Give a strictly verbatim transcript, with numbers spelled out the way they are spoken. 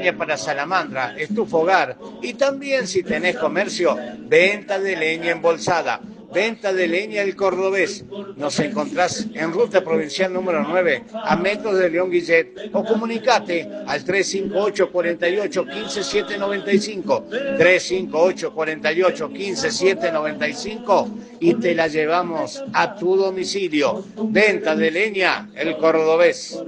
leña para salamandra, estufa hogar y también si tenés comercio, venta de leña embolsada. Venta de leña El Cordobés. Nos encontrás en Ruta Provincial número nueve, a metros de León Guillet, o comunicate al tres cinco ocho, cuatro ocho, uno cinco, siete nueve cinco, tres cinco ocho, cuatro ocho, uno cinco, siete nueve cinco y te la llevamos a tu domicilio. Venta de leña El Cordobés.